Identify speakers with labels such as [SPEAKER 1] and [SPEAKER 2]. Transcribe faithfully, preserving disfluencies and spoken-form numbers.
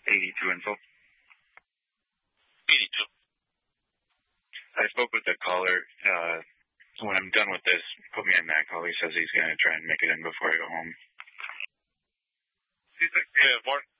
[SPEAKER 1] eighty-two info.
[SPEAKER 2] eighty-two.
[SPEAKER 1] I spoke with the caller. Uh, when I'm done with this, put me in that call. He says he's going to try and make it in before I go home.
[SPEAKER 2] Yeah, Mark.